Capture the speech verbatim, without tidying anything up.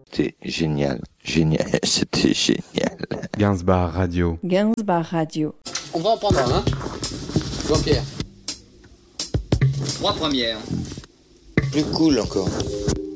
C'était génial. Génial. C'était génial. Gainsbar Radio. Gainsbar Radio. On va en prendre un, hein Jean-Pierre. Trois premières. Plus cool encore.